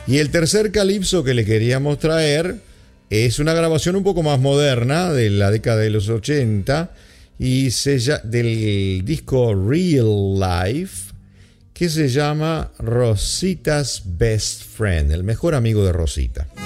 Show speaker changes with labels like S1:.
S1: Y el tercer calipso que le queríamos traer es una grabación un poco más moderna de la década de los 80 y del disco Real Life, que se llama Rosita's Best Friend, el mejor amigo de Rosita.